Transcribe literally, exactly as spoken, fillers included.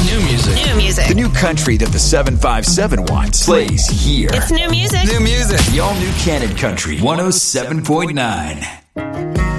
New music. New music. The new country that the seven five seven wants plays here. It's new music. New music. The all-new Canon Country one oh seven point nine.